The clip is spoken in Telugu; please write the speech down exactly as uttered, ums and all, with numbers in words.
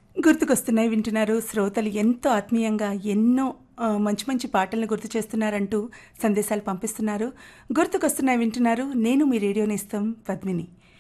గుర్తుకొస్తున్నాయి వింటున్నారు. శ్రోతలు ఎంతో ఆత్మీయంగా ఎన్నో ఆహ్, మంచి మంచి పాటలను గుర్తు చేస్తున్నారంటూ సందేశాలు పంపిస్తున్నారు. గుర్తుకొస్తున్నాయి వింటున్నారు. నేను మీ రేడియో నేస్తం పద్మిని.